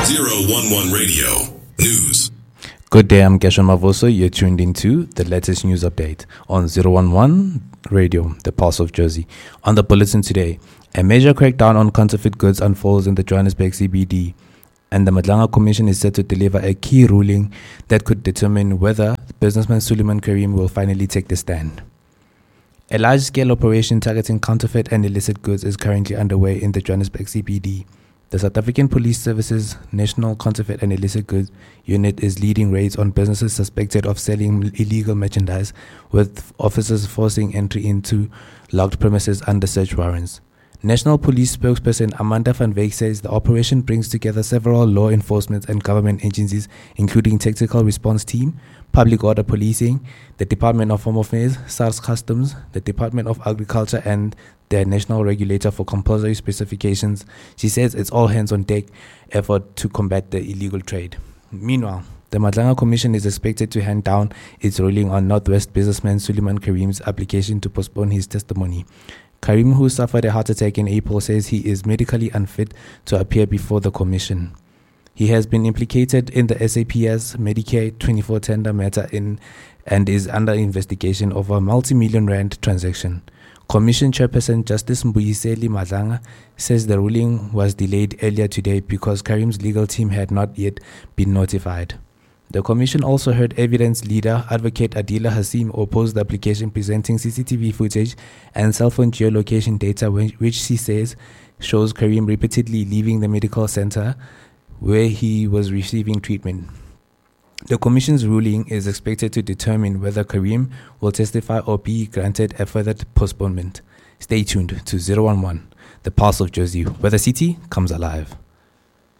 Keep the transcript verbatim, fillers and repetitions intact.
zero one one Radio News. Good day, I'm Gershon Mavoso. You're tuned into the latest news update on zero one one Radio, the Pulse of Jersey. On the bulletin today, a major crackdown on counterfeit goods unfolds in the Johannesburg C B D, and the Madlanga Commission is set to deliver a key ruling that could determine whether businessman Suleiman Karim will finally take the stand. A large-scale operation targeting counterfeit and illicit goods is currently underway in the Johannesburg C B D. The South African Police Service's National Counterfeit and Illicit Goods Unit is leading raids on businesses suspected of selling illegal merchandise, with officers forcing entry into locked premises under search warrants. National Police spokesperson Amanda van Wyk says the operation brings together several law enforcement and government agencies, including Tactical Response Team, Public Order Policing, the Department of Home Affairs, SARS Customs, the Department of Agriculture, and the National Regulator for Compulsory Specifications. She says it's all hands on deck effort to combat the illegal trade. Meanwhile, the Madlanga Commission is expected to hand down its ruling on Northwest businessman Suleiman Karim's application to postpone his testimony. Karim, who suffered a heart attack in April, says he is medically unfit to appear before the commission. He has been implicated in the S A P S Medicare twenty-four tender matter in and is under investigation over a multi-million rand transaction. Commission Chairperson Justice Mbuyiseli Madlanga says the ruling was delayed earlier today because Karim's legal team had not yet been notified. The commission also heard evidence leader Advocate Adila Hasim oppose the application presenting C C T V footage and cell phone geolocation data, which she says shows Karim repeatedly leaving the medical center where he was receiving treatment. The commission's ruling is expected to determine whether Karim will testify or be granted a further postponement. Stay tuned to zero one one, the Pulse of Jersey, where the city comes alive.